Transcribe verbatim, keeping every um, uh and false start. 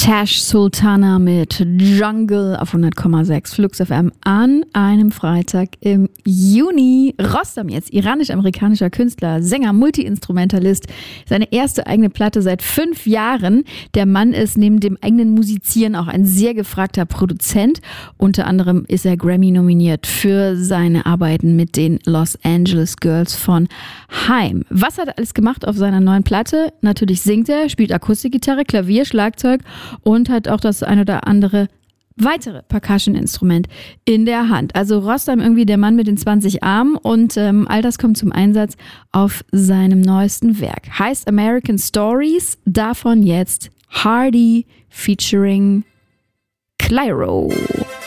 Tash Sultana mit Jungle auf hundert Komma sechs Flux F M an einem Freitag im Juni. Rostam jetzt, iranisch-amerikanischer Künstler, Sänger, Multi-Instrumentalist. Seine erste eigene Platte seit fünf Jahren. Der Mann ist neben dem eigenen Musizieren auch ein sehr gefragter Produzent. Unter anderem ist er Grammy nominiert für seine Arbeiten mit den Los Angeles Girls von Haim. Was hat er alles gemacht auf seiner neuen Platte? Natürlich singt er, spielt Akustikgitarre, Klavier, Schlagzeug und hat auch das ein oder andere weitere Percussion-Instrument in der Hand. Also Rostam irgendwie der Mann mit den zwanzig Armen und ähm, all das kommt zum Einsatz auf seinem neuesten Werk. Heißt American Stories, davon jetzt Hardy featuring Clyro.